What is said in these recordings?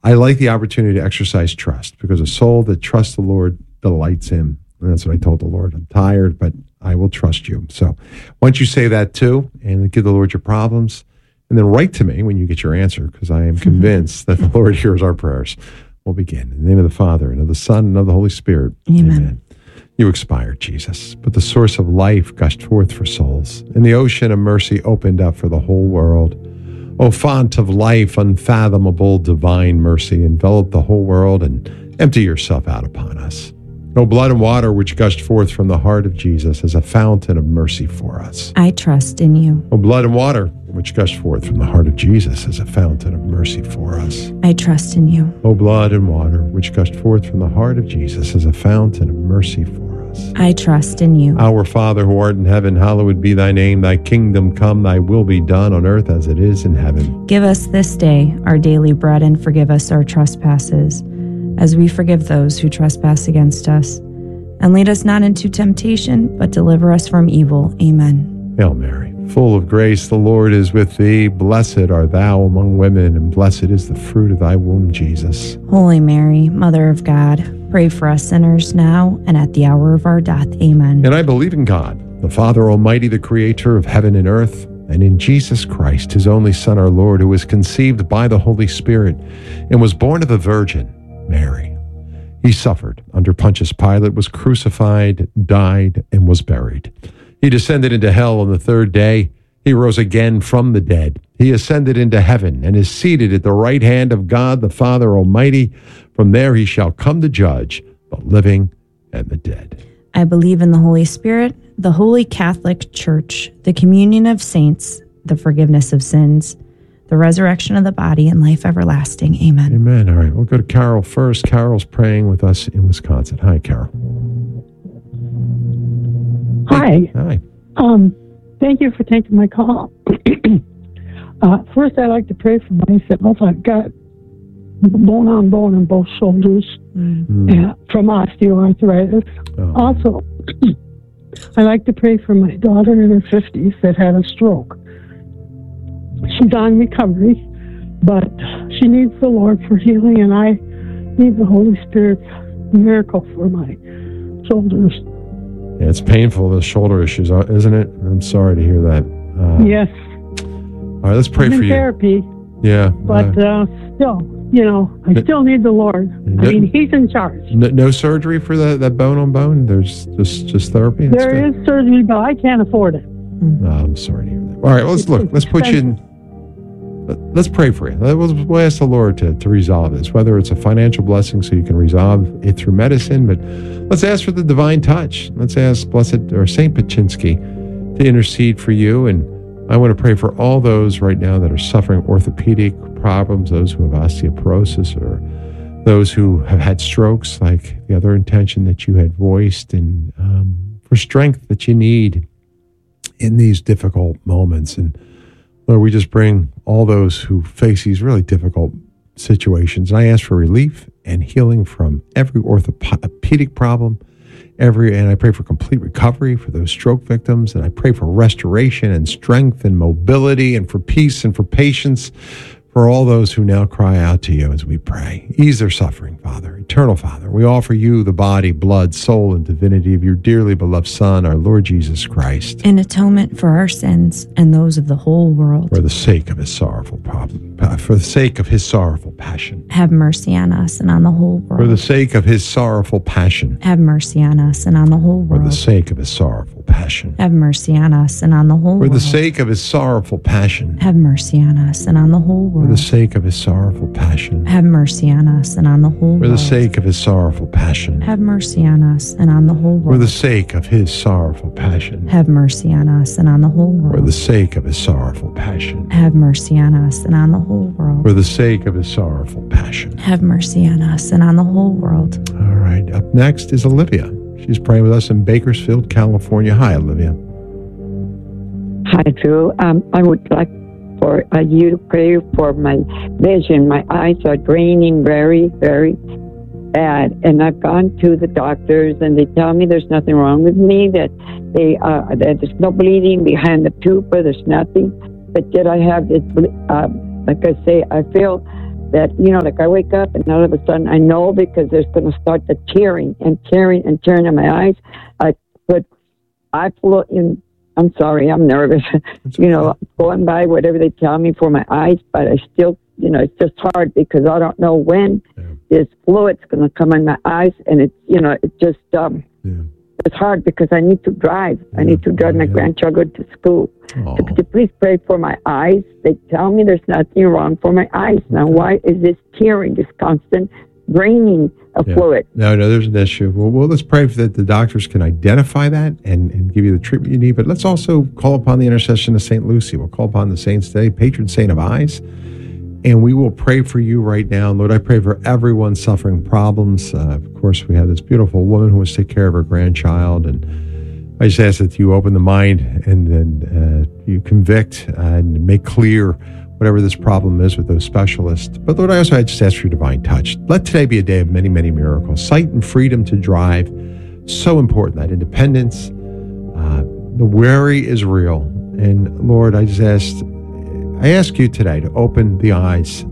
I like the opportunity to exercise trust, because a soul that trusts the Lord delights him. And that's what I told the Lord. I'm tired, but I will trust you. So once you say that too, and give the Lord your problems, and then write to me when you get your answer, because I am convinced that the Lord hears our prayers. We'll begin. In the name of the Father, and of the Son, and of the Holy Spirit. Amen. You expired, Jesus, but the source of life gushed forth for souls, and the ocean of mercy opened up for the whole world. O font of life, unfathomable divine mercy, envelop the whole world and empty yourself out upon us. O blood and water which gushed forth from the heart of Jesus as a fountain of mercy for us. I trust in you. O blood and water which gushed forth from the heart of Jesus as a fountain of mercy for us. I trust in you. O blood and water which gushed forth from the heart of Jesus as a fountain of mercy for us. I trust in you. Our Father who art in heaven, hallowed be thy name. Thy kingdom come, thy will be done on earth as it is in heaven. Give us this day our daily bread, and forgive us our trespasses, as we forgive those who trespass against us. And lead us not into temptation, but deliver us from evil. Amen. Hail Mary, full of grace, the Lord is with thee. Blessed art thou among women, and blessed is the fruit of thy womb, Jesus. Holy Mary, Mother of God, pray for us sinners now and at the hour of our death. Amen. And I believe in God, the Father Almighty, the creator of heaven and earth, and in Jesus Christ, his only Son, our Lord, who was conceived by the Holy Spirit and was born of the Virgin Mary. He suffered under Pontius Pilate, was crucified, died, and was buried. He descended into hell on the third day. He rose again from the dead. He ascended into heaven and is seated at the right hand of God, the Father Almighty. From there he shall come to judge the living and the dead. I believe in the Holy Spirit, the Holy Catholic Church, the communion of saints, the forgiveness of sins, the resurrection of the body, and life everlasting. Amen. Amen. All right, we'll go to Carol first. Carol's praying with us in Wisconsin. Hi, Carol. Hi. Hi. Thank you for taking my call. First, I'd like to pray for myself. I've got bone on bone in both shoulders from osteoarthritis. Oh. Also, I like to pray for my daughter in her 50s that had a stroke. She's on recovery, but she needs the Lord for healing, and I need the Holy Spirit's miracle for my shoulders. Yeah, it's painful, the shoulder issues, isn't it? I'm sorry to hear that. Yes. All right, let's pray I'm for in you. therapy, Yeah. but still, I still need the Lord. I mean, he's in charge. No surgery for that bone on bone? There's just therapy? There is surgery, but I can't afford it. Oh, I'm sorry to hear that. All right, let's put you in. Let's pray for you. We'll ask the Lord to resolve this, whether it's a financial blessing so you can resolve it through medicine, but let's ask for the divine touch. Let's ask Blessed or Saint Paczynski to intercede for you. And I want to pray for all those right now that are suffering orthopedic problems, those who have osteoporosis, or those who have had strokes, like the other intention that you had voiced, and for strength that you need in these difficult moments. And Lord, we just bring all those who face these really difficult situations. And I ask for relief and healing from every orthopedic problem, and I pray for complete recovery for those stroke victims. And I pray for restoration and strength and mobility, and for peace and for patience for all those who now cry out to you as we pray. Ease their suffering, Father. Eternal Father, we offer you the body, blood, soul, and divinity of your dearly beloved Son, our Lord Jesus Christ, in atonement for our sins and those of the whole world. For the sake of his sorrowful passion. Have mercy on us and on the whole world. For the sake of his sorrowful passion. Have mercy on us and on the whole world. For the sake of his sorrowful passion. Have mercy on us and on the whole world. For the sake of his sorrowful passion. Have mercy on us and on the whole world. For the sake of his sorrowful passion. Have mercy on us and on the whole world. For the sake of his sorrowful passion. Have mercy on us and on the whole world. For the sake of his sorrowful passion. Have mercy on us and on the whole world. For the sake of his sorrowful passion. Have mercy on us and on the whole world. For the sake of his sorrowful passion. Have mercy on us and on the whole world. All right. Up next is Olivia. She's praying with us in Bakersfield, California. Hi, Olivia. Hi, Drew. I would like for you to pray for my vision. My eyes are draining very, very bad, and I've gone to the doctors, and they tell me there's nothing wrong with me, that there's no bleeding behind the pupa, there's nothing, but yet I have this, like I say, I feel that, like I wake up and all of a sudden I know because there's going to start the tearing and tearing and tearing in my eyes. I'm sorry, I'm nervous, going by whatever they tell me for my eyes, but I still, it's just hard because I don't know when this fluid's going to come in my eyes, and it's, it's just, it's hard because I need to drive. I need to drive my grandchildren to school. Could you please pray for my eyes? They tell me there's nothing wrong for my eyes. Now, why is this tearing, this constant draining of fluid? No, there's an issue. Well, let's pray that the doctors can identify that and give you the treatment you need. But let's also call upon the intercession of St. Lucy. We'll call upon the saints today, patron saint of eyes. And we will pray for you right now. Lord, I pray for everyone suffering problems. Of course, we have this beautiful woman who wants to take care of her grandchild. And I just ask that you open the mind and then you convict and make clear whatever this problem is with those specialists. But Lord, I just ask for your divine touch. Let today be a day of many, many miracles. Sight and freedom to drive. So important, that independence. The worry is real. And Lord, I ask you today to open the eyes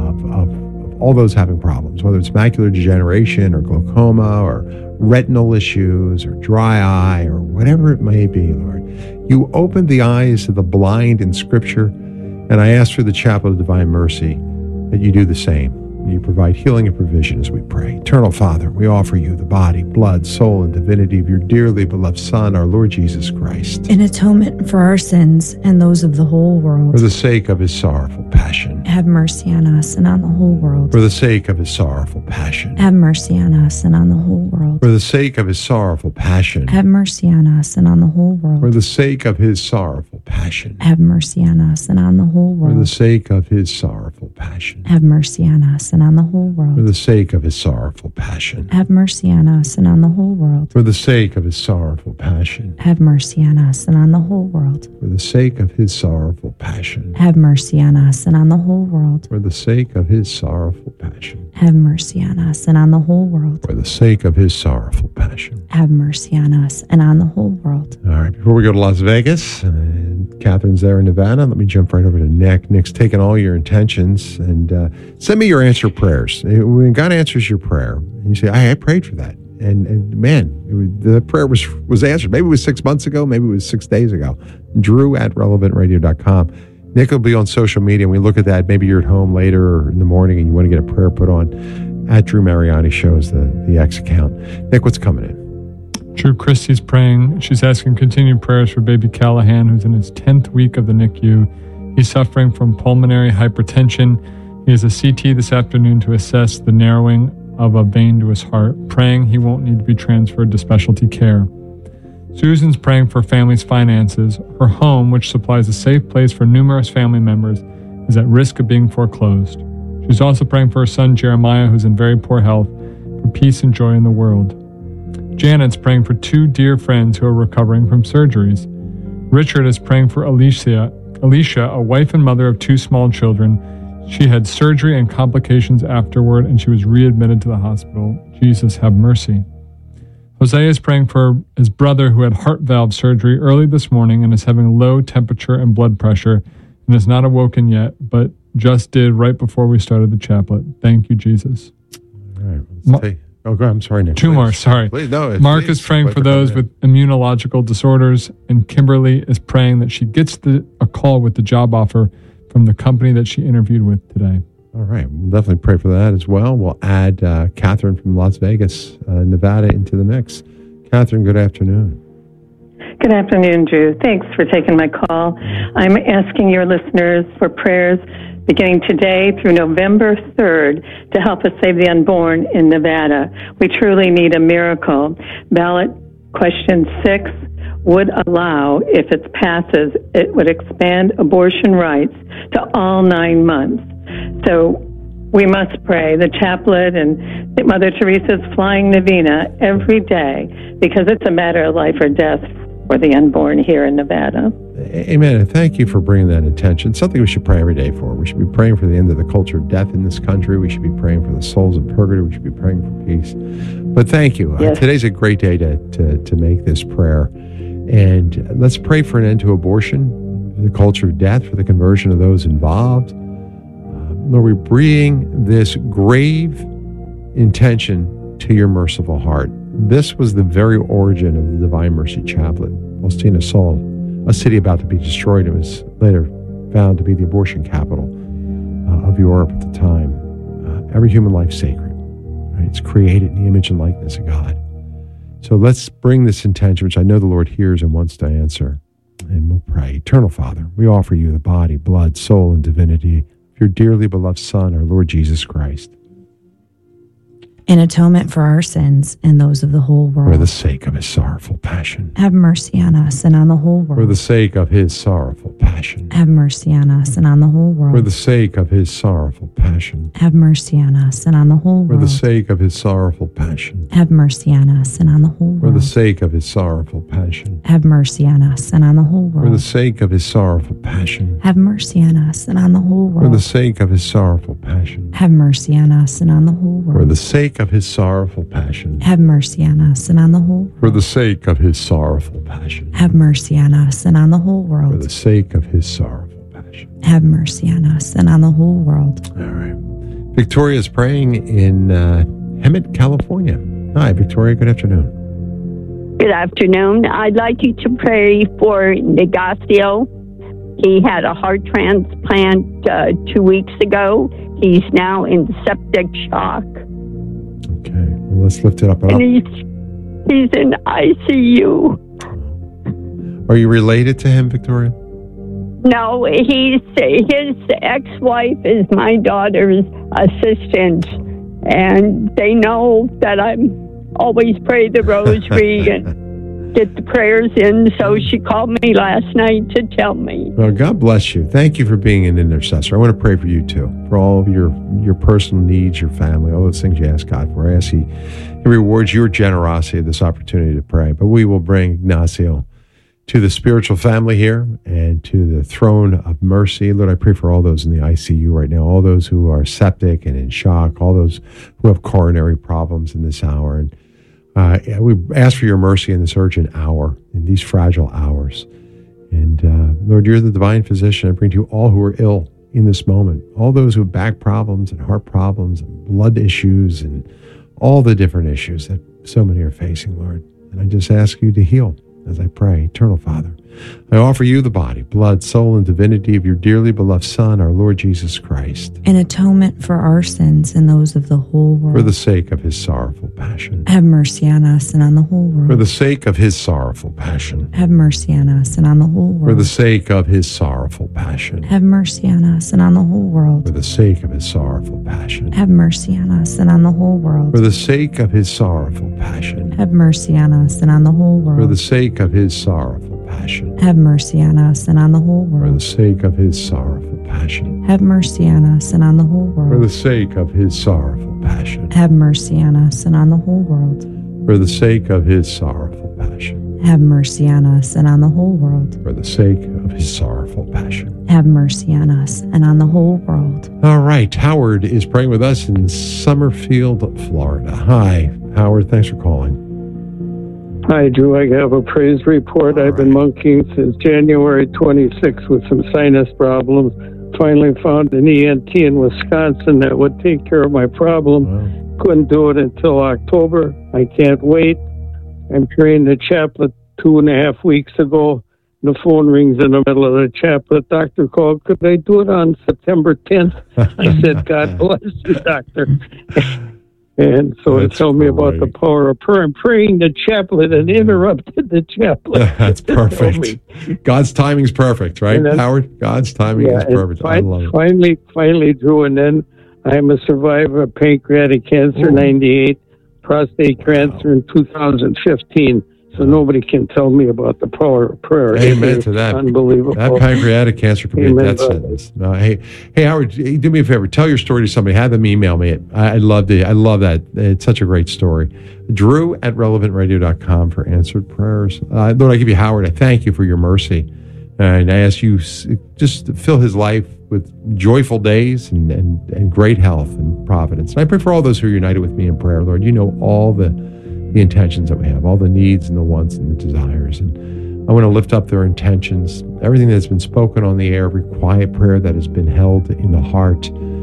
of all those having problems, whether it's macular degeneration or glaucoma or retinal issues or dry eye or whatever it may be, Lord. You open the eyes of the blind in Scripture, and I ask for the Chaplet of Divine Mercy that you do the same. You provide healing and provision as we pray. Eternal Father, we offer you the body, blood, soul, and divinity of your dearly beloved Son, our Lord Jesus Christ. In atonement for our sins and those of the whole world. For the sake of his sorrowful passion. Have mercy on us and on the whole world. For the sake of his sorrowful passion. Have mercy on us and on the whole world. For the sake of his sorrowful passion. Have mercy on us and on the whole world. For the sake of his sorrowful passion. Have mercy on us and on the whole world. For the sake of his sorrowful passion. Have mercy on us and on the whole world. For the sake of his sorrowful passion. Have mercy on us and on the whole world. For the sake of his sorrowful passion. Have mercy on us and on the whole world. For the sake of his sorrowful passion. Have mercy on us and on the whole world. For the sake of his sorrowful passion. Have mercy on us and on the whole world. For the sake of his sorrowful passion. Have mercy on us and on the whole world. All right, before we go to Las Vegas, and Catherine's there in Nevada, let me jump right over to Nick. Nick's taking all your intentions, and send me your answer prayers. When God answers your prayer, and you say, I prayed for that. And man, the prayer was answered. Maybe it was 6 months ago. Maybe it was 6 days ago. Drew@relevantradio.com. Nick will be on social media, and we look at that. Maybe you're at home later or in the morning and you want to get a prayer put on. Drew Mariani shows the X account. Nick, what's coming in? Drew Christie's praying. She's asking continued prayers for baby Callahan, who's in his 10th week of the NICU. He's suffering from pulmonary hypertension. He has a CT this afternoon to assess the narrowing of a vein to his heart, praying he won't need to be transferred to specialty care. Susan's praying for family's finances. Her home, which supplies a safe place for numerous family members, is at risk of being foreclosed. She's also praying for her son Jeremiah, who's in very poor health, for peace and joy in the world. Janet's praying for two dear friends who are recovering from surgeries. Richard is praying for Alicia, a wife and mother of two small children. She had surgery and complications afterward, and she was readmitted to the hospital. Jesus, have mercy. Hosea is praying for his brother who had heart valve surgery early this morning and is having low temperature and blood pressure and is not awoken yet, but just did right before we started the chaplet. Thank you, Jesus. All right. Go ahead. I'm sorry, Nick. Two more, sorry. Please, no, Mark is praying for those with immunological disorders, and Kimberly is praying that she gets a call with the job offer from the company that she interviewed with today. All right. We'll definitely pray for that as well. We'll add Catherine from Las Vegas, Nevada, into the mix. Catherine, good afternoon. Good afternoon, Drew. Thanks for taking my call. I'm asking your listeners for prayers beginning today through November 3rd to help us save the unborn in Nevada. We truly need a miracle. Ballot question 6 would allow, if it passes, it would expand abortion rights to all 9 months. So we must pray. The chaplet and Mother Teresa's flying novena every day because it's a matter of life or death for the unborn here in Nevada. Amen. And thank you for bringing that attention. It's something we should pray every day for. We should be praying for the end of the culture of death in this country. We should be praying for the souls in purgatory. We should be praying for peace. But thank you. Yes. Today's a great day to make this prayer. And let's pray for an end to abortion, for the culture of death, for the conversion of those involved. Lord, we bring this grave intention to your merciful heart. This was the very origin of the Divine Mercy Chaplet. Palestina saw a city about to be destroyed. It was later found to be the abortion capital of Europe at the time. Every human life sacred. Right? It's created in the image and likeness of God. So let's bring this intention, which I know the Lord hears and wants to answer. And we'll pray. Eternal Father, we offer you the body, blood, soul, and divinity of your dearly beloved Son, our Lord Jesus Christ. In atonement for our sins and those of the whole world. For the sake of his sorrowful passion. Have mercy on us and on the whole world. For the sake of his sorrowful passion. Have mercy on us and on the whole world. For the sake of his sorrowful passion. Have mercy on us and on the whole world. For the sake of his sorrowful passion. Have mercy on us and on the whole world. For the sake of his sorrowful passion. Have mercy on us and on the whole world. For the sake of his sorrowful passion. Have mercy on us and on the whole world. For the sake of his sorrowful passion. Have mercy on us and on the whole world. For the sake of his sorrowful passion. Have mercy on us and on the whole world. For the sake of his sorrowful passion. Have mercy on us and on the whole world. For the sake of his sorrowful passion. Have mercy on us and on the whole world. All right. Victoria is praying in Hemet, California. Hi, Victoria. Good afternoon. Good afternoon. I'd like you to pray for Negasio. He had a heart transplant 2 weeks ago. He's now in septic shock. Okay, well, let's lift it up. And he's in ICU. Are you related to him, Victoria? No, his ex-wife is my daughter's assistant, and they know that I'm always pray the rosary and get the prayers in, so she called me last night to tell me. Well, God bless you. Thank you for being an intercessor. I want to pray for you, too, for all of your personal needs, your family, all those things you ask God for. I ask He rewards your generosity of this opportunity to pray. But we will bring Ignacio to the spiritual family here and to the throne of mercy. Lord, I pray for all those in the ICU right now, all those who are septic and in shock, all those who have coronary problems in this hour. And we ask for your mercy in this urgent hour, in these fragile hours. And Lord, you're the divine physician. I bring to you all who are ill in this moment, all those who have back problems and heart problems and blood issues and all the different issues that so many are facing, Lord. And I just ask you to heal as I pray. Eternal Father, I offer you the body, blood, soul, and divinity of your dearly beloved Son, our Lord Jesus Christ. In atonement for our sins and those of the whole world. For the sake of his sorrowful passion. Have mercy on us and on the whole world. For the sake of his sorrowful passion. Have mercy on us and on the whole world. For the sake of his sorrowful passion. Have mercy on us and on the whole world. For the sake of his sorrowful passion. Have mercy on us and on the whole world. For the sake of his sorrowful passion. Have mercy on us and on the whole world. For the sake of his sorrowful passion. Have mercy on us and on the whole world. For the sake of his sorrowful passion. Have mercy on us and on the whole world. For the sake of his sorrowful passion. Have mercy on us and on the whole world. For the sake of his sorrowful passion. Have mercy on us and on the whole world. For the sake of his sorrowful passion. Have mercy on us and on the whole world. All right, Howard is praying with us in Summerfield, Florida. Hi, Howard. Thanks for calling. Hi, Drew. I have a praise report. I've been monkeying since January 26th with some sinus problems. Finally found an ENT in Wisconsin that would take care of my problem. Wow. Couldn't do it until October. I can't wait. I'm praying the chaplet 2.5 weeks ago. The phone rings in the middle of the chaplet. Doctor called. Could I do it on September 10th? I said, God bless you, doctor. And so it told me about the power of prayer. I'm praying the chaplet and interrupted the chaplet. That's perfect. God's timing's perfect, right, Howard? God's timing is perfect. I love it. Finally, Drew, and then I'm a survivor of pancreatic cancer, 98, prostate cancer in 2015. So nobody can tell me about the power of prayer. Amen to that. Unbelievable. That pancreatic cancer could be a death sentence. Hey, Howard, do me a favor. Tell your story to somebody. Have them email me it. I love that. It's such a great story. Drew@relevantradio.com for answered prayers. Lord, I give you Howard. I thank you for your mercy. And I ask you just to fill his life with joyful days and great health and providence. And I pray for all those who are united with me in prayer, Lord. You know all the intentions that we have, all the needs and the wants and the desires. And I want to lift up their intentions, everything that's been spoken on the air, every quiet prayer that has been held in the heart.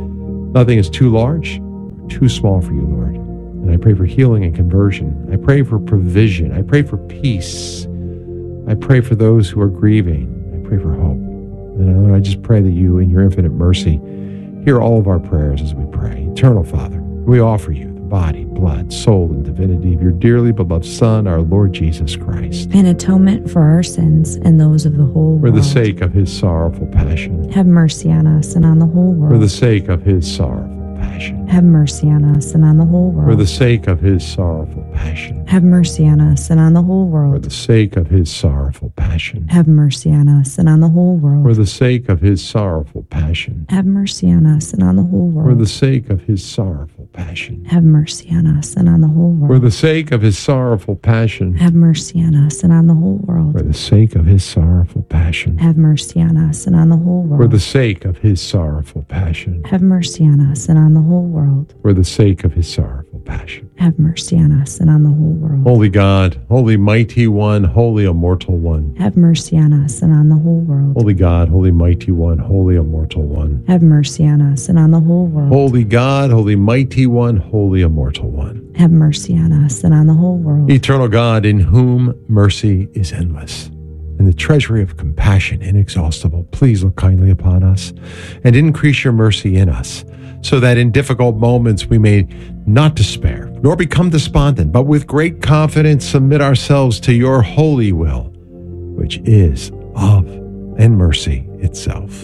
Nothing is too large or too small for you, Lord. And I pray for healing and conversion. I pray for provision. I pray for peace. I pray for those who are grieving. I pray for hope. And Lord, I just pray that you, in your infinite mercy, hear all of our prayers as we pray. Eternal Father, we offer you the body, blood, soul, and divinity of your dearly beloved Son, our Lord Jesus Christ. An atonement for our sins and those of the whole world. For the sake of his sorrowful passion. Have mercy on us and on the whole world. For the sake of his sorrowful passion. Have mercy on us and on the whole world. For the sake of his sorrowful passion. Have mercy on us and on the whole world. For the sake of his sorrowful passion. Have mercy on us and on the whole world. For the sake of his sorrowful passion. Have mercy on us and on the whole world. For the sake of his sorrowful passion. Have mercy on us and on the whole world. For the sake of his sorrowful passion. Have mercy on us and on the whole world. For the sake of his sorrowful passion. Have mercy on us and on the whole world. For the sake of his sorrowful passion. Have mercy on us and on the whole world. For the sake of his sorrowful passion. Have mercy on us and on the whole world. Holy God, holy mighty one, holy immortal one. Have mercy on us and on the whole world. Holy God, holy mighty one, holy immortal one. Have mercy on us and on the whole world. Holy God, holy mighty one, holy immortal one. Have mercy on us and on the whole world. Eternal God, in whom mercy is endless, and the treasury of compassion inexhaustible, please look kindly upon us and increase your mercy in us, so that in difficult moments we may not despair, nor become despondent, but with great confidence submit ourselves to your holy will, which is love and mercy itself.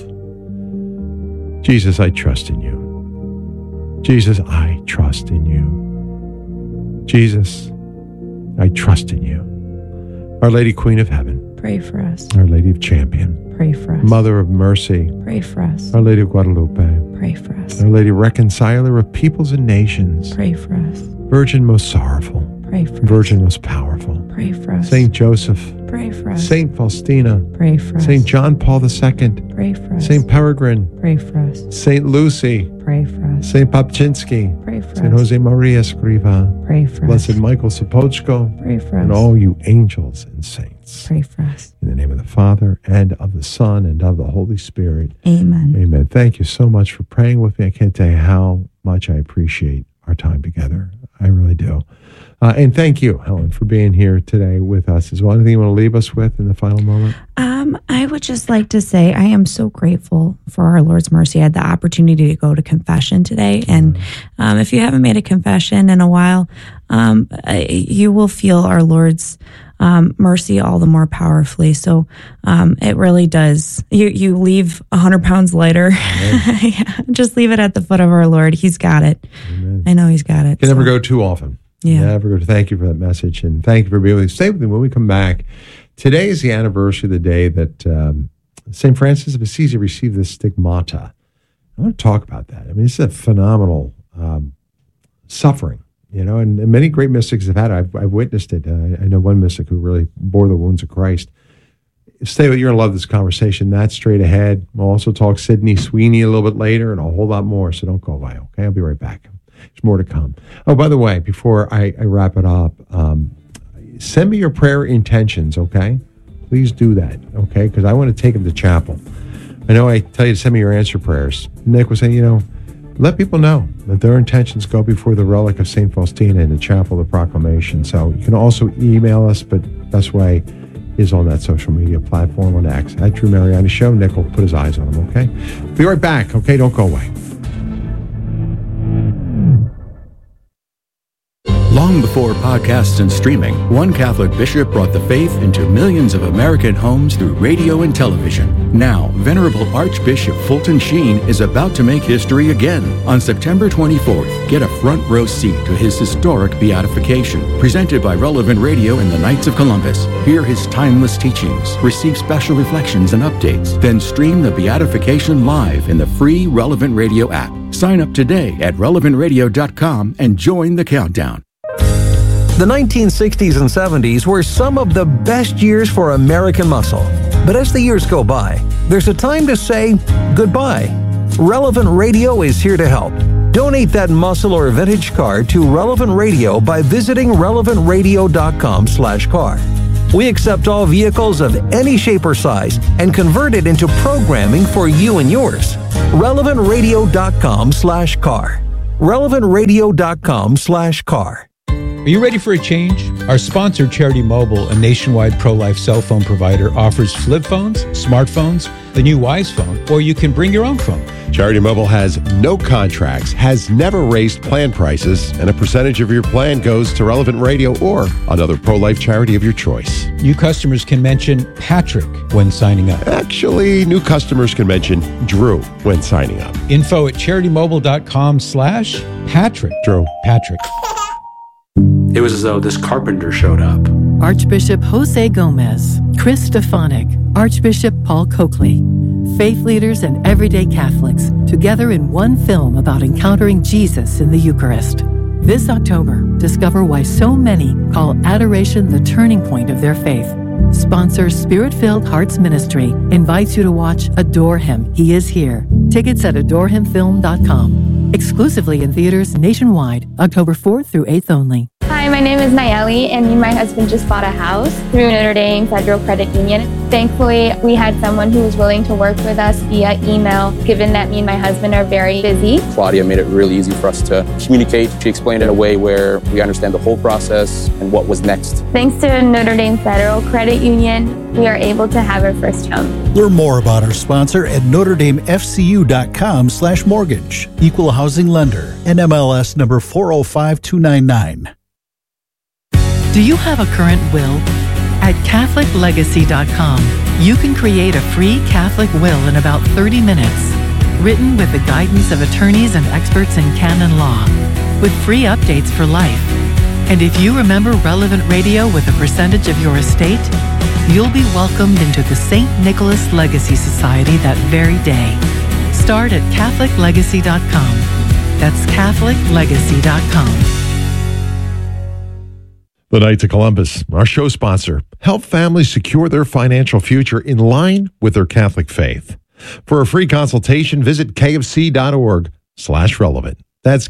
Jesus, I trust in you. Jesus, I trust in you. Jesus, I trust in you. Our Lady Queen of Heaven, pray for us. Our Lady of Champion, pray for us. Mother of Mercy, pray for us. Our Lady of Guadalupe, pray for us. Our Lady Reconciler of peoples and nations, pray for us. Virgin most sorrowful, pray for us. Virgin most powerful, pray for us. Saint Joseph, pray for us. Saint Faustina, pray for us. Saint John Paul II, pray for us. Saint Peregrine, pray for us. Saint Lucy, pray for us. Saint Papczynski, pray for Saint us. Jose Maria Escriva, pray for Blessed us. Michael Sapochko, pray for us. and all you angels and saints. Pray for us. In the name of the Father, and of the Son, and of the Holy Spirit. Amen. Amen. Thank you so much for praying with me. I can't tell you how much I appreciate our time together. I really do. And thank you, Helen, for being here today with us as well. Anything you want to leave us with in the final moment? I would just like to say I am so grateful for our Lord's mercy. I had the opportunity to go to confession today. And if you haven't made a confession in a while, you will feel our Lord's mercy all the more powerfully. So it really does. You leave 100 pounds lighter. Yeah, just leave it at the foot of our Lord. He's got it. Amen. I know he's got it. Can never go too often. Yeah. Never go. Thank you for that message, and thank you for being with us. Stay with me when we come back. Today is the anniversary of the day that St. Francis of Assisi received the stigmata. I want to talk about that. I mean, it's a phenomenal suffering, you know, and many great mystics have had it. I've witnessed it. I know one mystic who really bore the wounds of Christ. Stay with you. You're going to love this conversation. That's straight ahead. We'll also talk Sydney Sweeney a little bit later and a whole lot more, so don't go away, okay? I'll be right back. There's more to come. Oh, by the way, before I wrap it up, send me your prayer intentions, okay? Please do that, okay? Because I want to take them to chapel. I know I tell you to send me your answer prayers. Nick was saying, you know, let people know that their intentions go before the relic of St. Faustina in the chapel of the proclamation. So you can also email us, but best way is on that social media platform on X. At Drew Mariani Show. Nick will put his eyes on them, okay? Be right back, okay? Don't go away. Long before podcasts and streaming, one Catholic bishop brought the faith into millions of American homes through radio and television. Now, Venerable Archbishop Fulton Sheen is about to make history again. On September 24th, get a front row seat to his historic beatification, presented by Relevant Radio and the Knights of Columbus. Hear his timeless teachings, receive special reflections and updates, then stream the beatification live in the free Relevant Radio app. Sign up today at relevantradio.com and join the countdown. The 1960s and 70s were some of the best years for American muscle. But as the years go by, there's a time to say goodbye. Relevant Radio is here to help. Donate that muscle or vintage car to Relevant Radio by visiting relevantradio.com/car. We accept all vehicles of any shape or size and convert it into programming for you and yours. relevantradio.com/car. relevantradio.com/car. Are you ready for a change? Our sponsor, Charity Mobile, a nationwide pro-life cell phone provider, offers flip phones, smartphones, the new Wise phone, or you can bring your own phone. Charity Mobile has no contracts, has never raised plan prices, and a percentage of your plan goes to Relevant Radio or another pro-life charity of your choice. New customers can mention Patrick when signing up. Actually, new customers can mention Drew when signing up. Info at CharityMobile.com/Patrick. Drew. Patrick. It was as though this carpenter showed up. Archbishop Jose Gomez, Chris Stefanik, Archbishop Paul Coakley, faith leaders and everyday Catholics together in one film about encountering Jesus in the Eucharist. This October, discover why so many call adoration the turning point of their faith. Sponsor Spirit-Filled Hearts Ministry invites you to watch Adore Him, He Is Here. Tickets at adorehimfilm.com. Exclusively in theaters nationwide, October 4th through 8th only. Hi, my name is Nayeli, and me and my husband just bought a house through Notre Dame Federal Credit Union. Thankfully, we had someone who was willing to work with us via email, given that me and my husband are very busy. Claudia made it really easy for us to communicate. She explained it in a way where we understand the whole process and what was next. Thanks to Notre Dame Federal Credit Union, we are able to have our first home. Learn more about our sponsor at NotreDameFCU.com/mortgage. Equal housing lender. NMLS number 405299. Do you have a current will? At CatholicLegacy.com, you can create a free Catholic will in about 30 minutes, written with the guidance of attorneys and experts in canon law, with free updates for life. And if you remember Relevant Radio with a percentage of your estate, you'll be welcomed into the St. Nicholas Legacy Society that very day. Start at CatholicLegacy.com. That's CatholicLegacy.com. The Knights of Columbus, our show sponsor, help families secure their financial future in line with their Catholic faith. For a free consultation, visit kfc.org/relevant. That's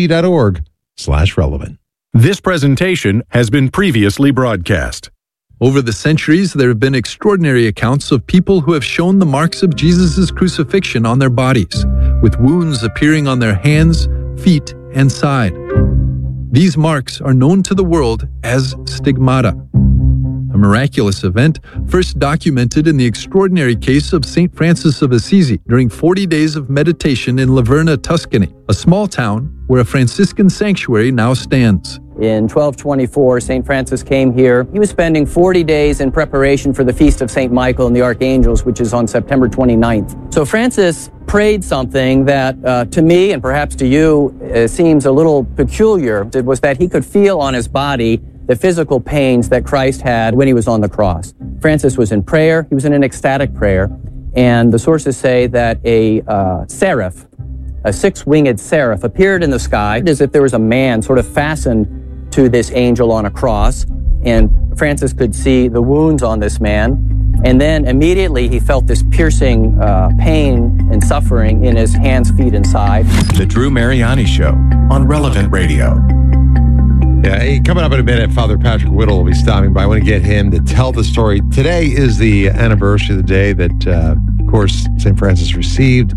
kfc.org/relevant. This presentation has been previously broadcast. Over the centuries, there have been extraordinary accounts of people who have shown the marks of Jesus' crucifixion on their bodies, with wounds appearing on their hands, feet, and side. These marks are known to the world as stigmata, a miraculous event first documented in the extraordinary case of St. Francis of Assisi during 40 days of meditation in Laverna, Tuscany, a small town where a Franciscan sanctuary now stands. In 1224, St. Francis came here. He was spending 40 days in preparation for the Feast of St. Michael and the Archangels, which is on September 29th. So Francis prayed something that, to me and perhaps to you, seems a little peculiar. It was that he could feel on his body the physical pains that Christ had when he was on the cross. Francis was in prayer. He was in an ecstatic prayer. And the sources say that a seraph, a six-winged seraph, appeared in the sky as if there was a man sort of fastened to this angel on a cross. And Francis could see the wounds on this man. And then immediately he felt this piercing pain and suffering in his hands, feet, and side. The Drew Mariani Show on Relevant Radio. Yeah, hey, coming up in a minute, Father Patrick Whittle will be stopping by. I want to get him to tell the story. Today is the anniversary of the day that, of course, St. Francis received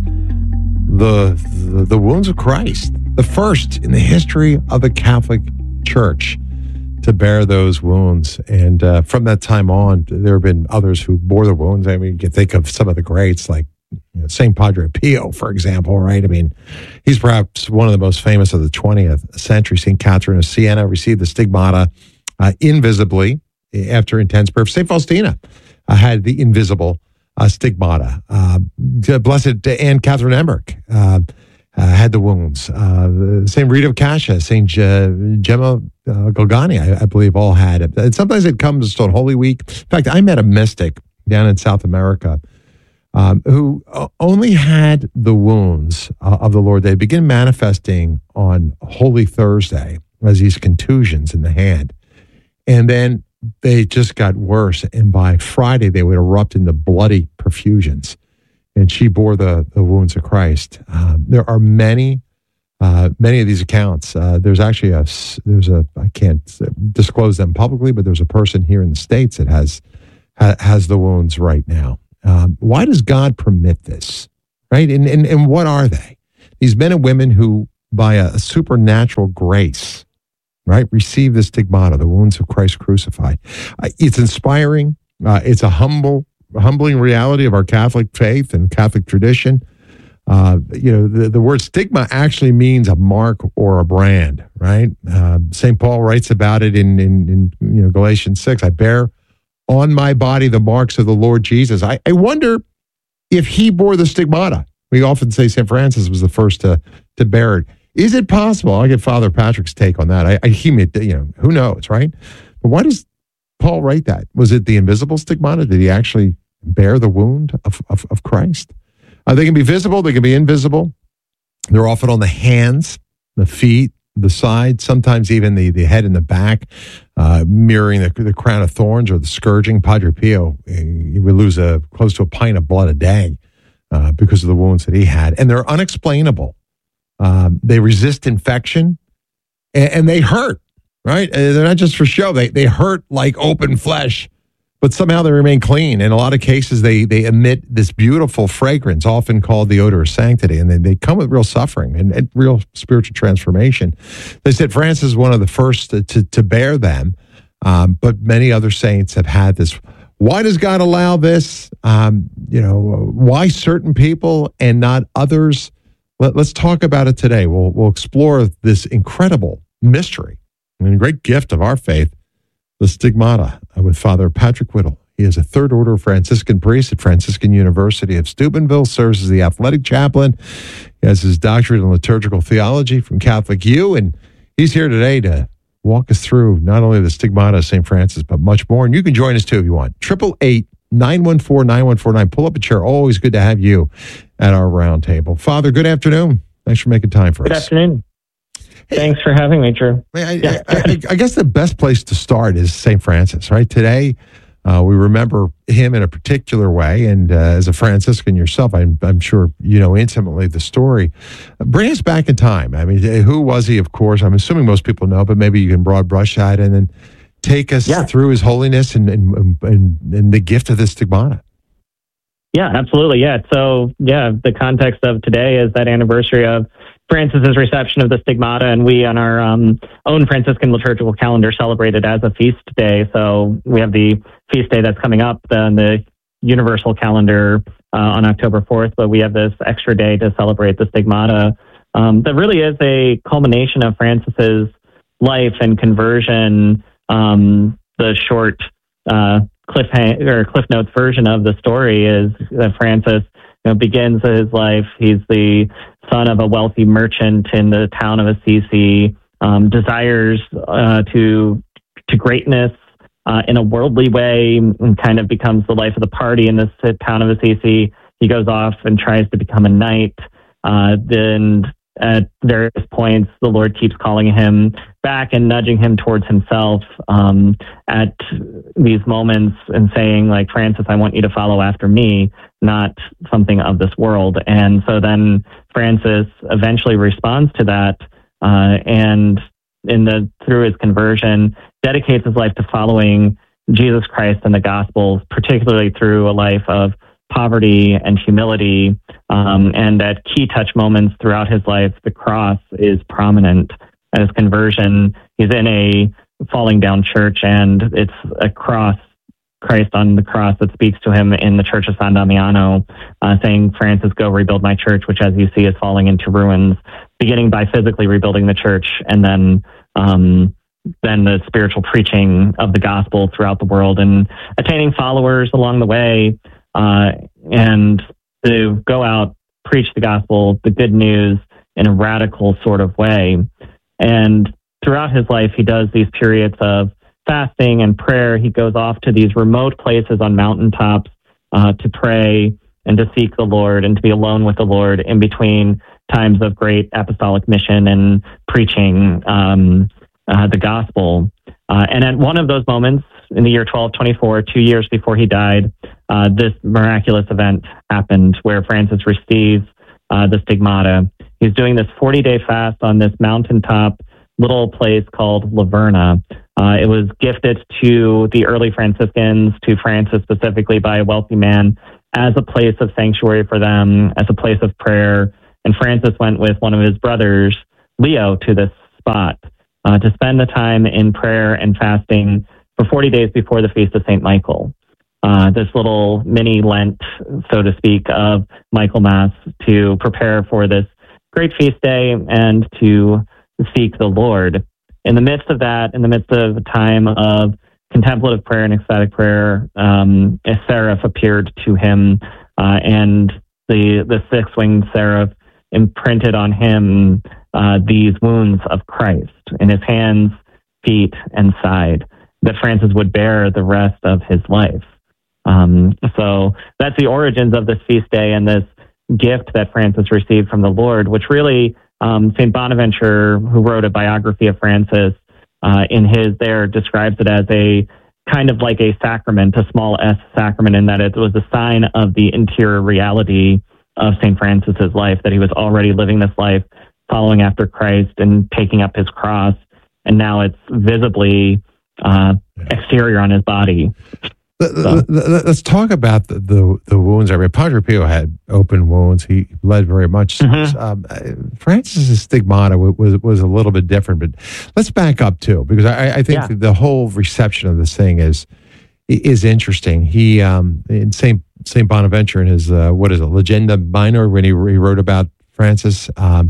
the wounds of Christ, the first in the history of the Catholic Church to bear those wounds. And from that time on, there have been others who bore the wounds. I mean, you can think of some of the greats like St. Padre Pio, for example, right? I mean, he's perhaps one of the most famous of the 20th century. St. Catherine of Siena received the stigmata invisibly after intense prayer. St. Faustina had the invisible stigmata. Blessed Anne Catherine Emmerich had the wounds. St. Rita of Cascia, St. Gemma Galgani, I believe, all had it. And sometimes it comes on Holy Week. In fact, I met a mystic down in South America who only had the wounds of the Lord. They begin manifesting on Holy Thursday as these contusions in the hand. And then they just got worse. And by Friday, they would erupt into bloody perfusions. And she bore the wounds of Christ. There are many of these accounts. There's actually I can't disclose them publicly, but there's a person here in the States that has the wounds right now. Why does God permit this? right? And what are they? These men and women who, by a supernatural grace, right, receive the stigmata, the wounds of Christ crucified. It's inspiring. It's a humbling reality of our Catholic faith and Catholic tradition. The word stigma actually means a mark or a brand, right? St. Paul writes about it in Galatians 6. I bear on my body the marks of the Lord Jesus. I wonder if he bore the stigmata. We often say St. Francis was the first to bear it. Is it possible? I'll get Father Patrick's take on that. Who knows, right? But why does Paul write that? Was it the invisible stigmata? Did he actually bear the wound of Christ? They can be visible. They can be invisible. They're often on the hands, the feet, the side, sometimes even the head and the back, mirroring the crown of thorns or the scourging. Padre Pio, he would lose close to a pint of blood a day because of the wounds that he had. And they're unexplainable. They resist infection and they hurt, right? They're not just for show. They hurt like open flesh, but somehow they remain clean. In a lot of cases, they emit this beautiful fragrance, often called the odor of sanctity, and they come with real suffering and real spiritual transformation. They said Francis is one of the first to bear them, but many other saints have had this. Why does God allow this? Why certain people and not others? Let's talk about it today. We'll explore this incredible mystery and great gift of our faith, the stigmata, with Father Patrick Whittle. He is a third order Franciscan priest at Franciscan University of Steubenville, serves as the athletic chaplain. He has his doctorate in liturgical theology from Catholic U, and he's here today to walk us through not only the stigmata of St. Francis, but much more. And you can join us too if you want. 888-914-9149. Pull up a chair. Always good to have you at our round table. Father, good afternoon. Thanks for making time for us. Good afternoon. Thanks for having me, Drew. I guess the best place to start is St. Francis, right? Today, we remember him in a particular way. And as a Franciscan yourself, I'm sure you know intimately the story. Bring us back in time. I mean, who was he, of course? I'm assuming most people know, but maybe you can broad brush that and then take us through his holiness and the gift of the stigmata. Yeah, absolutely. Yeah. So, the context of today is that anniversary of Francis's reception of the stigmata, and we on our own Franciscan liturgical calendar celebrate it as a feast day. So we have the feast day that's coming up on the universal calendar on October 4th, but we have this extra day to celebrate the stigmata. That really is a culmination of Francis's life and conversion. The short Cliff Notes version of the story is that Francis begins his life. He's the son of a wealthy merchant in the town of Assisi, desires to greatness in a worldly way, and kind of becomes the life of the party in this town of Assisi. He goes off and tries to become a knight. Then at various points, the Lord keeps calling him back and nudging him towards himself at these moments and saying, like, Francis, I want you to follow after me, not something of this world. And so then Francis eventually responds to that and through his conversion, dedicates his life to following Jesus Christ and the Gospels, particularly through a life of poverty and humility. And at key touch moments throughout his life, the cross is prominent. At his conversion, he's in a falling down church, and it's a cross, Christ on the cross, that speaks to him in the church of San Damiano, saying, Francis, go rebuild my church, which, as you see, is falling into ruins, beginning by physically rebuilding the church, and then the spiritual preaching of the gospel throughout the world and attaining followers along the way, and to go out, preach the gospel, the good news, in a radical sort of way. And throughout his life, he does these periods of fasting and prayer. He goes off to these remote places on mountaintops to pray and to seek the Lord and to be alone with the Lord in between times of great apostolic mission and preaching the gospel. And at one of those moments in the year 1224, 2 years before he died, this miraculous event happened where Francis receives the stigmata. He's doing this 40-day fast on this mountaintop little place called Laverna. It was gifted to the early Franciscans, to Francis specifically, by a wealthy man as a place of sanctuary for them, as a place of prayer. And Francis went with one of his brothers, Leo, to this spot to spend the time in prayer and fasting for 40 days before the Feast of St. Michael. This little mini Lent, so to speak, of Michaelmas to prepare for this great feast day and to seek the Lord. In the midst of that, in the midst of a time of contemplative prayer and ecstatic prayer, a seraph appeared to him, and the six-winged seraph imprinted on him these wounds of Christ in his hands, feet, and side that Francis would bear the rest of his life. So that's the origins of this feast day and this gift that Francis received from the Lord, which really St. Bonaventure, who wrote a biography of Francis, in his there describes it as a kind of like a sacrament, a small s sacrament, in that it was a sign of the interior reality of St. Francis's life, that he was already living this life, following after Christ and taking up his cross, and now it's visibly exterior on his body. Let's talk about the wounds. I mean, Padre Pio had open wounds. He bled very much. Francis's stigmata was a little bit different, but let's back up too, because I think the whole reception of this thing is interesting. He in Saint Bonaventure in his Legenda Minor, when he wrote about Francis,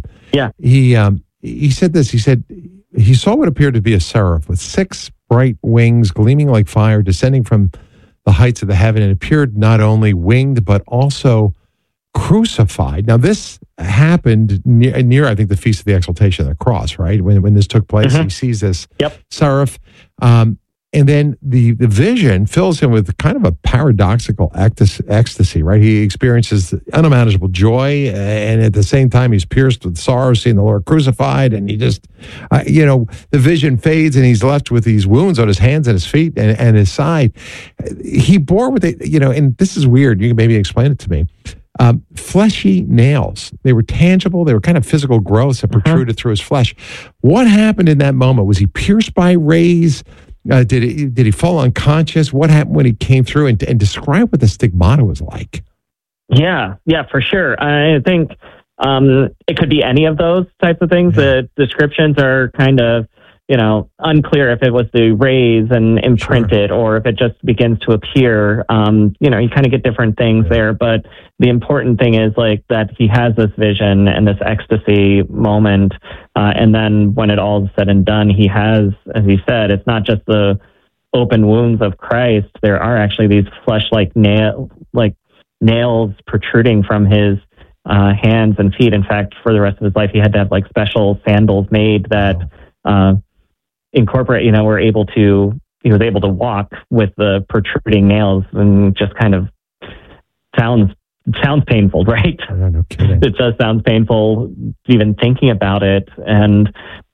he said this. He said he saw what appeared to be a seraph with 6 bright wings gleaming like fire descending from the heights of the heaven, and appeared not only winged but also crucified. Now, this happened near I think, the Feast of the Exaltation of the Cross, right? When this took place, he sees this seraph. And then the vision fills him with kind of a paradoxical ecstasy, right? He experiences unimaginable joy, and at the same time, he's pierced with sorrow, seeing the Lord crucified, and he just, the vision fades, and he's left with these wounds on his hands and his feet and his side. He bore with it, and this is weird. You can maybe explain it to me. Fleshy nails. They were tangible. They were kind of physical growths that protruded through his flesh. What happened in that moment? Was he pierced by rays? Did he fall unconscious? What happened when he came through? And describe what the stigmata was like. Yeah, for sure. I think it could be any of those types of things. The descriptions are kind of, unclear if it was the rays and imprinted or if it just begins to appear. You kind of get different things there. But the important thing is that he has this vision and this ecstasy moment. And then when it all is said and done, he has, as he said, it's not just the open wounds of Christ. There are actually these flesh-like nails protruding from his hands and feet. In fact, for the rest of his life, he had to have special sandals made that incorporate, he was able to walk with the protruding nails, and just kind of sounds painful, right? No kidding. It just sounds painful even thinking about it. And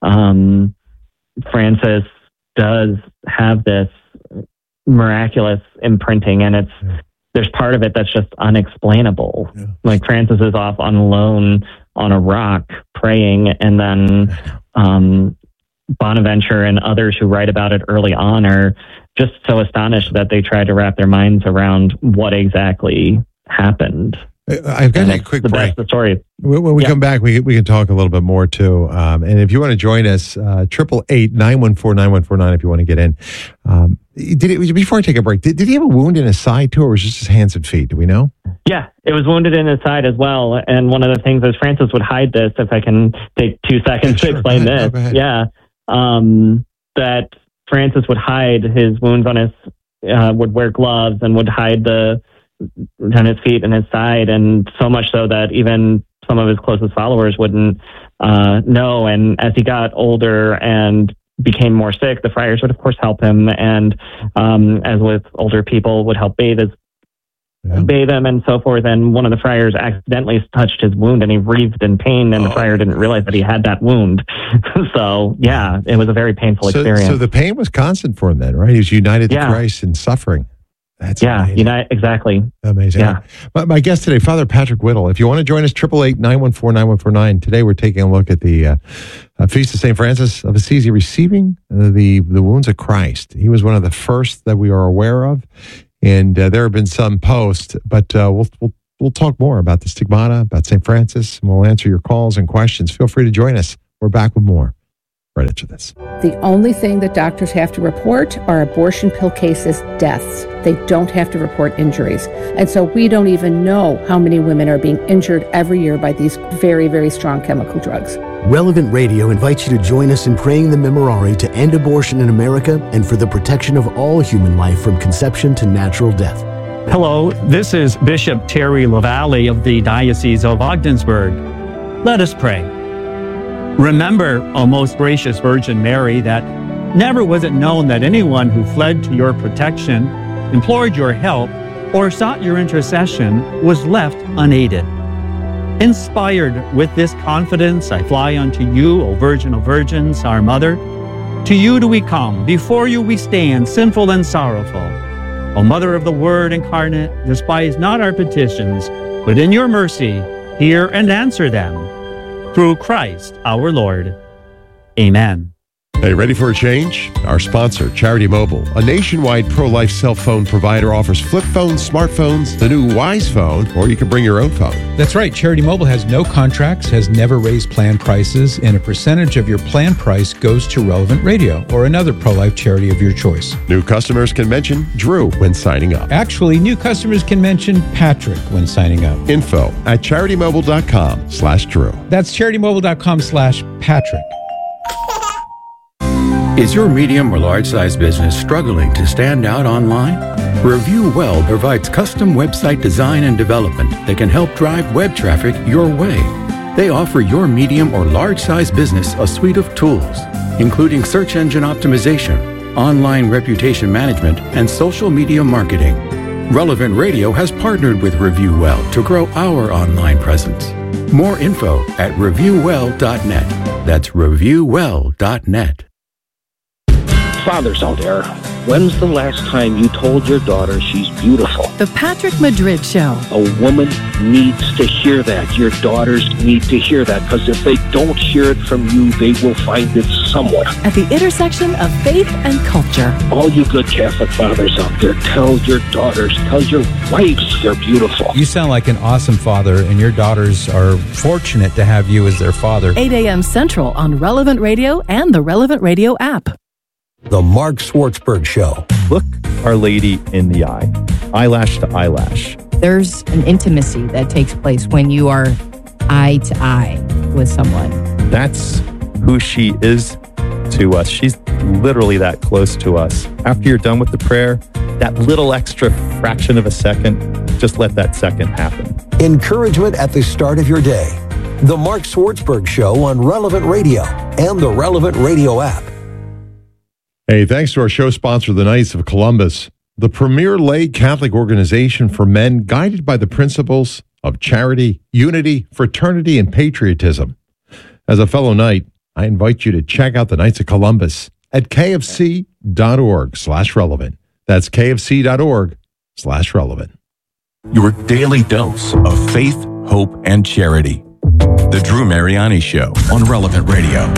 Francis does have this miraculous imprinting, and there's part of it that's just unexplainable. Francis is off on alone on a rock praying, and then Bonaventure and others who write about it early on are just so astonished that they try to wrap their minds around what exactly happened. I've got a quick break. The story. When we come back, we can talk a little bit more too. And if you want to join us, 888-914-9149 if you want to get in. Before I take a break, did he have a wound in his side too, or was it just his hands and feet? Do we know? Yeah, it was wounded in his side as well. And one of the things is Francis would hide this, if I can take 2 seconds to explain this. That Francis would hide his wounds on his, would wear gloves and would hide on his feet and his side, and so much so that even some of his closest followers wouldn't know. And as he got older and became more sick, the friars would of course help him, and as with older people, would help bathe him and so forth. And one of the friars accidentally touched his wound, and he writhed in pain, and the friar didn't realize that he had that wound. So it was a very painful experience. So the pain was constant for him then, right? He was united to Christ in suffering. That's amazing. Exactly. Amazing. Yeah. My guest today, Father Patrick Whittle. If you want to join us, 888-914-9149. Today we're taking a look at the Feast of St. Francis of Assisi, receiving the wounds of Christ. He was one of the first that we are aware of. And there have been some posts, but we'll talk more about the stigmata, about St. Francis, and we'll answer your calls and questions. Feel free to join us. We're back with more right after this. The only thing that doctors have to report are abortion pill cases, deaths. They don't have to report injuries. And so we don't even know how many women are being injured every year by these very, very strong chemical drugs. Relevant Radio invites you to join us in praying the Memorare to end abortion in America and for the protection of all human life from conception to natural death. Hello, this is Bishop Terry LaValle of the Diocese of Ogdensburg. Let us pray. Remember, O most gracious Virgin Mary, that never was it known that anyone who fled to your protection, implored your help, or sought your intercession was left unaided. Inspired with this confidence, I fly unto you, O Virgin of Virgins, our Mother. To you do we come, before you we stand, sinful and sorrowful. O Mother of the Word incarnate, despise not our petitions, but in your mercy, hear and answer them. Through Christ our Lord. Amen. Hey, ready for a change? Our sponsor, Charity Mobile, a nationwide pro-life cell phone provider, offers flip phones, smartphones, the new Wise phone, or you can bring your own phone. That's right. Charity Mobile has no contracts, has never raised plan prices, and a percentage of your plan price goes to Relevant Radio or another pro-life charity of your choice. New customers can mention Drew when signing up. Actually, new customers can mention Patrick when signing up. Info at CharityMobile.com/Drew. That's CharityMobile.com/Patrick. Is your medium or large size business struggling to stand out online? Review Well provides custom website design and development that can help drive web traffic your way. They offer your medium or large size business a suite of tools, including search engine optimization, online reputation management, and social media marketing. Relevant Radio has partnered with Review Well to grow our online presence. More info at reviewwell.net. That's reviewwell.net. Fathers out there, when's the last time you told your daughter she's beautiful? The Patrick Madrid Show. A woman needs to hear that. Your daughters need to hear that, because if they don't hear it from you, they will find it somewhere. At the intersection of faith and culture. All you good Catholic fathers out there, tell your daughters, tell your wives they're beautiful. You sound like an awesome father, and your daughters are fortunate to have you as their father. 8 a.m. Central on Relevant Radio and the Relevant Radio app. The Mark Swartzberg Show. Look Our Lady in the eye, eyelash to eyelash. There's an intimacy that takes place when you are eye to eye with someone. That's who she is to us. She's literally that close to us. After you're done with the prayer, that little extra fraction of a second, just let that second happen. Encouragement at the start of your day. The Mark Swartzberg Show on Relevant Radio and the Relevant Radio app. Hey, thanks to our show sponsor, the Knights of Columbus, the premier lay Catholic organization for men guided by the principles of charity, unity, fraternity, and patriotism. As a fellow Knight, I invite you to check out the Knights of Columbus at kfc.org/relevant. That's kfc.org/relevant. Your daily dose of faith, hope, and charity. The Drew Mariani Show on Relevant Radio.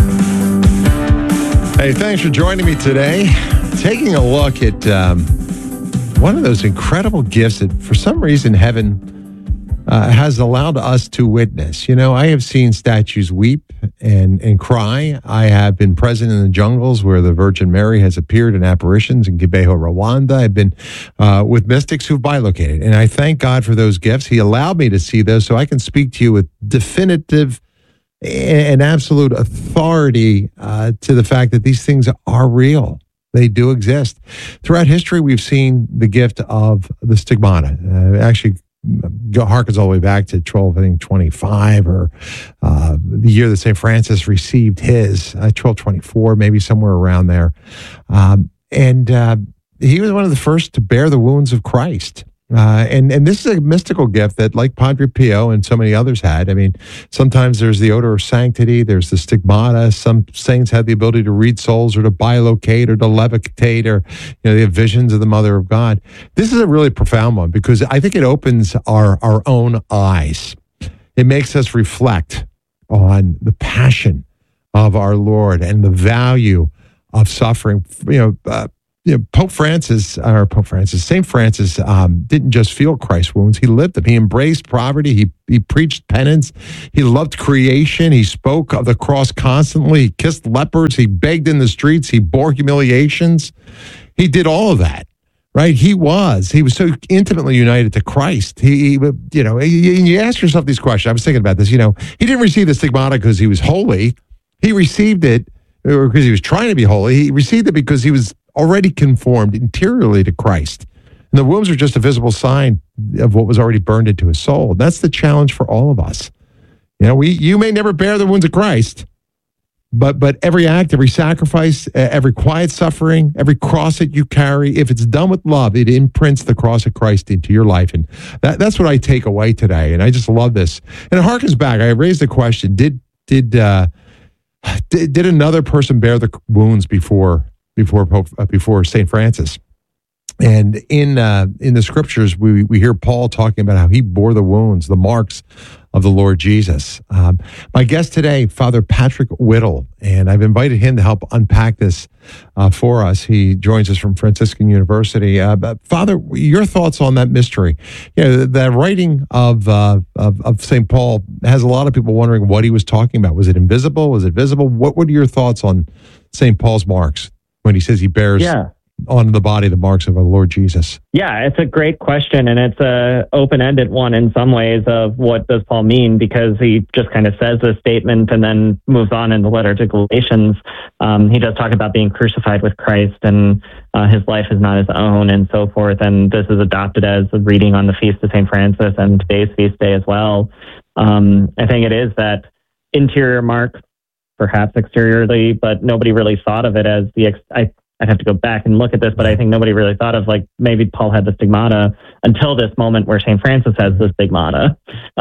Hey, thanks for joining me today. Taking a look at one of those incredible gifts that for some reason heaven has allowed us to witness. You know, I have seen statues weep and cry. I have been present in the jungles where the Virgin Mary has appeared in apparitions in Kibeho, Rwanda. I've been with mystics who've bilocated, and I thank God for those gifts. He allowed me to see those so I can speak to you with definitive and absolute authority to the fact that these things are real. They do exist. Throughout history, we've seen the gift of the stigmata. Actually, harkens all the way back to 1225, or the year that St. Francis received his, 1224, maybe somewhere around there. And he was one of the first to bear the wounds of Christ. And this is a mystical gift that, like Padre Pio and so many others had. I mean, sometimes there's the odor of sanctity, there's the stigmata. Some saints had the ability to read souls or to bilocate or to levitate, or, you know, they have visions of the Mother of God. This is a really profound one because I think it opens our own eyes. It makes us reflect on the passion of our Lord and the value of suffering. St. Francis didn't just feel Christ's wounds, he lived them. He embraced poverty, he preached penance, he loved creation, he spoke of the cross constantly, he kissed lepers, he begged in the streets, he bore humiliations. He did all of that, right? He was so intimately united to Christ. You ask yourself these questions. I was thinking about this, he didn't receive the stigmata because he was holy. He received it because he was trying to be holy. He received it because he was already conformed interiorly to Christ. And the wounds are just a visible sign of what was already burned into his soul. That's the challenge for all of us. You may never bear the wounds of Christ, but every act, every sacrifice, every quiet suffering, every cross that you carry, if it's done with love, it imprints the cross of Christ into your life. And that's what I take away today. And I just love this. And it harkens back. I raised the question, did another person bear the wounds before St. Francis? And in the scriptures, we hear Paul talking about how he bore the wounds, the marks of the Lord Jesus. My guest today, Father Patrick Whittle, and I've invited him to help unpack this for us. He joins us from Franciscan University. Father, your thoughts on that mystery? The writing of St. Paul has a lot of people wondering what he was talking about. Was it invisible? Was it visible? What are your thoughts on St. Paul's marks when he says he bears on the body the marks of our Lord Jesus? Yeah, it's a great question, and it's a open-ended one in some ways of what does Paul mean, because he just kind of says this statement and then moves on in the letter to Galatians. He does talk about being crucified with Christ, and his life is not his own, and so forth, and this is adopted as a reading on the Feast of St. Francis and today's feast day as well. I think it is that interior mark, perhaps exteriorly, but nobody really thought of it as I'd have to go back and look at this, but I think nobody really thought of maybe Paul had the stigmata until this moment where St. Francis has the stigmata.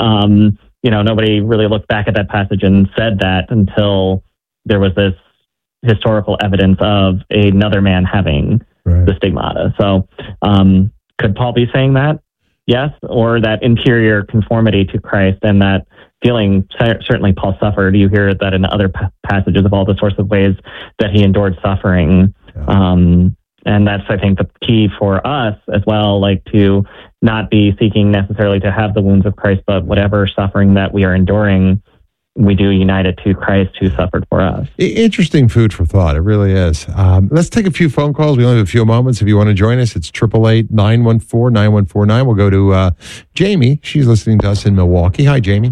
Nobody really looked back at that passage and said that until there was this historical evidence of another man having the stigmata. So could Paul be saying that? Yes, or that interior conformity to Christ and that feeling. Certainly Paul suffered. You hear that in other passages of all the sorts of ways that he endured suffering. And that's, I think, the key for us as well, to not be seeking necessarily to have the wounds of Christ, but whatever suffering that we are enduring, we do unite it to Christ who suffered for us. Interesting food for thought. It really is. Let's take a few phone calls. We only have a few moments. If you want to join us, it's 888-914-9149. We'll go to Jamie. She's listening to us in Milwaukee. Hi, Jamie.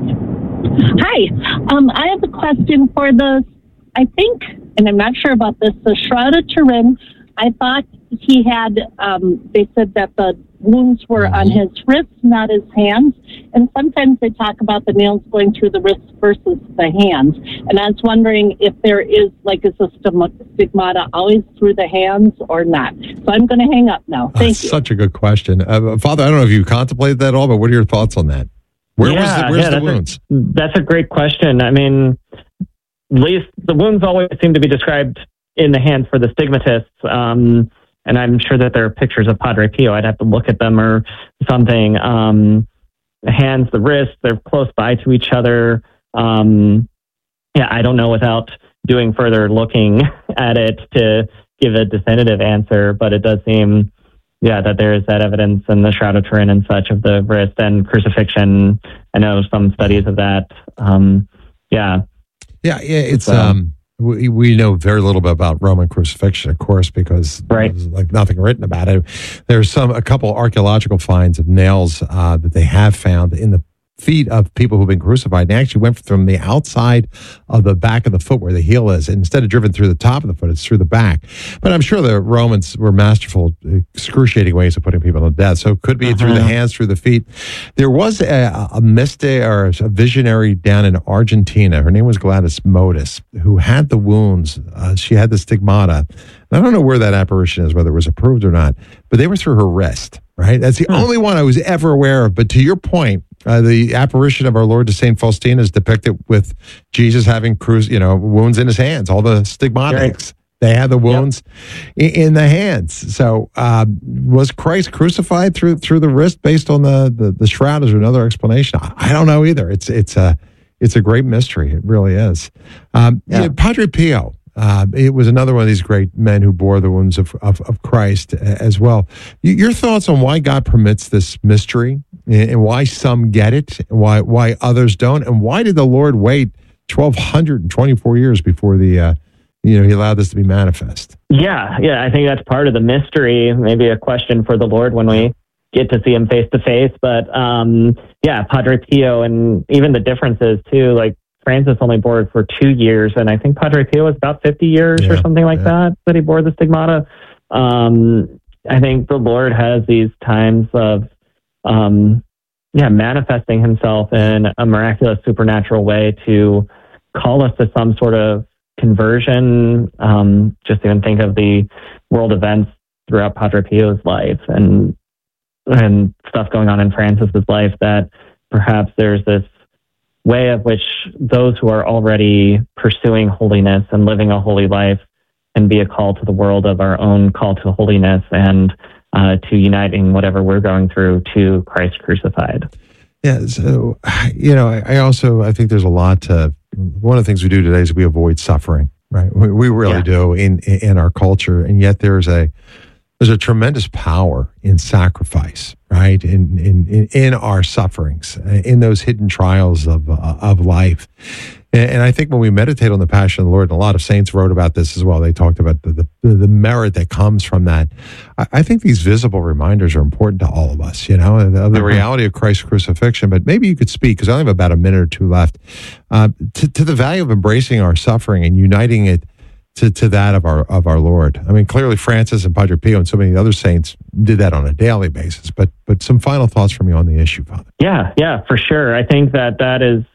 Hi. I have a question for I think, and I'm not sure about this, the Shroud of Turin. I thought he had, they said that the wounds were on his wrists, not his hands. And sometimes they talk about the nails going through the wrists versus the hands. And I was wondering if there is is a stigmata always through the hands or not. So I'm going to hang up now. Thank you. Such a good question. Father, I don't know if you contemplated that at all, but what are your thoughts on that? Where's the wounds? That's a great question. I mean, at least the wounds always seem to be described in the hands for the stigmatists. And I'm sure that there are pictures of Padre Pio. I'd have to look at them or something. The hands, the wrists, they're close by to each other. I don't know without doing further looking at it to give a definitive answer, but it does seem, that there is that evidence in the Shroud of Turin and such of the wrist and crucifixion. I know some studies of that. It's we know very little bit about Roman crucifixion, of course, because there's nothing written about it. There's a couple archaeological finds of nails that they have found in the feet of people who've been crucified. And they actually went from the outside of the back of the foot where the heel is. And instead of driven through the top of the foot, it's through the back. But I'm sure the Romans were masterful, excruciating ways of putting people to death. So it could be through the hands, through the feet. There was a mystic or a visionary down in Argentina. Her name was Gladys Modis, who had the wounds. She had the stigmata. And I don't know where that apparition is, whether it was approved or not, but they were through her wrist, right? That's the only one I was ever aware of. But to your point, the apparition of our Lord to St. Faustina is depicted with Jesus having wounds in his hands, all the stigmatics. Right. They had the wounds in the hands. So was Christ crucified through the wrist based on the shroud? Is there another explanation? I don't know either. It's a great mystery. It really is. Padre Pio, it was another one of these great men who bore the wounds of Christ as well. Your thoughts on why God permits this mystery and why some get it, and why others don't, and why did the Lord wait 1,224 years before he allowed this to be manifest? Yeah, I think that's part of the mystery. Maybe a question for the Lord when we get to see him face to face. But Padre Pio, and even the differences too, like Francis only bore it for 2 years, and I think Padre Pio was about 50 years or something like that he bore the stigmata. I think the Lord has these times of manifesting himself in a miraculous supernatural way to call us to some sort of conversion. Just even think of the world events throughout Padre Pio's life and stuff going on in Francis's life, that perhaps there's this way of which those who are already pursuing holiness and living a holy life can be a call to the world of our own call to holiness and to uniting whatever we're going through to Christ crucified. Yeah, so, I think there's a lot to, one of the things we do today is we avoid suffering, right? We really do in our culture, and yet there's a tremendous power in sacrifice, right? In our sufferings, in those hidden trials of life. And I think when we meditate on the Passion of the Lord, and a lot of saints wrote about this as well, they talked about the merit that comes from that. I think these visible reminders are important to all of us, of the reality of Christ's crucifixion. But maybe you could speak, because I only have about a minute or two left, to the value of embracing our suffering and uniting it to that of our Lord. I mean, clearly Francis and Padre Pio and so many other saints did that on a daily basis. But some final thoughts from you on the issue, Father. Yeah, for sure. I think that is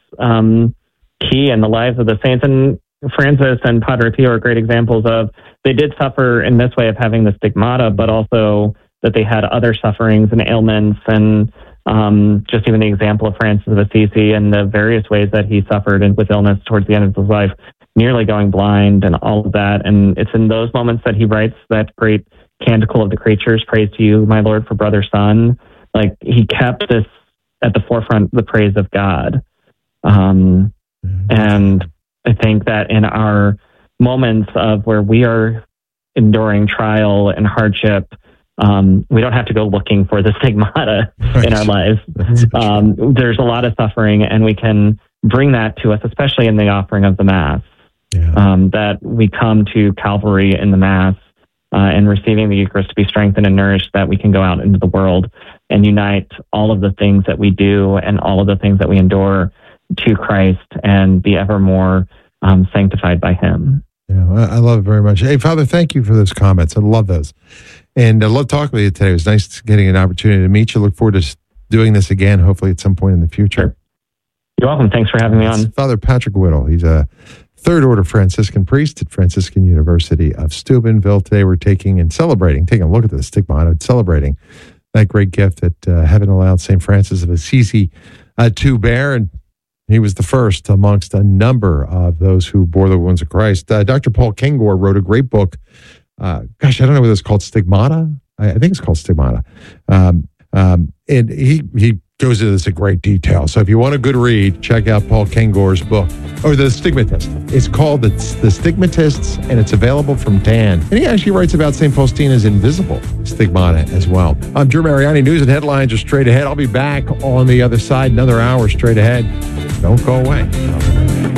key in the lives of the saints. And Francis and Padre Pio are great examples of, they did suffer in this way of having the stigmata, but also that they had other sufferings and ailments, and just even the example of Francis of Assisi and the various ways that he suffered with illness towards the end of his life, nearly going blind and all of that. And it's in those moments that he writes that great Canticle of the Creatures, praise to you, my Lord, for brother son. Like, he kept this at the forefront, the praise of God. And I think that in our moments of where we are enduring trial and hardship, we don't have to go looking for the stigmata in our lives. There's a lot of suffering, and we can bring that to us, especially in the offering of the Mass. That we come to Calvary in the Mass and receiving the Eucharist to be strengthened and nourished, that we can go out into the world and unite all of the things that we do and all of the things that we endure to Christ and be ever more sanctified by him. Yeah, I love it very much. Hey, Father, thank you for those comments. I love those. And I love talking with you today. It was nice getting an opportunity to meet you. Look forward to doing this again, hopefully at some point in the future. Sure. You're welcome. Thanks for having me on. Father Patrick Whittle. He's a Third Order Franciscan priest at Franciscan University of Steubenville. Today we're taking a look at the stigmata, celebrating that great gift that heaven allowed St. Francis of Assisi to bear. And he was the first amongst a number of those who bore the wounds of Christ. Dr. Paul Kengor wrote a great book. I don't know whether it's called Stigmata. I think it's called Stigmata. And he goes into this in great detail. So if you want a good read, check out Paul Kengor's book, or The Stigmatist. It's called The Stigmatists, and it's available from Dan. And he actually writes about St. Faustina's invisible stigmata as well. I'm Drew Mariani. News and headlines are straight ahead. I'll be back on the other side, another hour straight ahead. Don't go away.